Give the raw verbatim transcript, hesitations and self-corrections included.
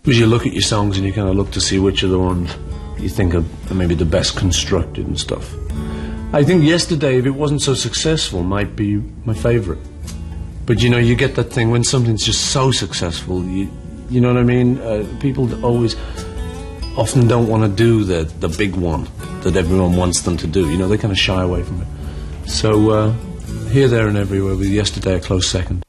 Because you look at your songs and you kind of look to see which are the ones you think are maybe the best constructed and stuff. I think Yesterday, if it wasn't so successful, might be my favourite. But you know, you get that thing when something's just so successful, you, you know what I mean? Uh, people always, often don't want to do the, the big one that everyone wants them to do. You know, they kind of shy away from it. So, uh, Here, There and Everywhere with Yesterday a close second.